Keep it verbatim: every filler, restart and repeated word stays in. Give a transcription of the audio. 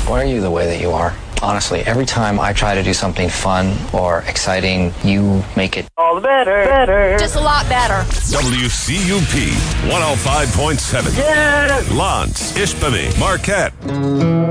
Why are you the way that you are? Honestly, every time I try to do something fun or exciting, you make it all the better, better. Just a lot better. W C U P one oh five point seven. Yeah. Lance, Ishpeming, Marquette.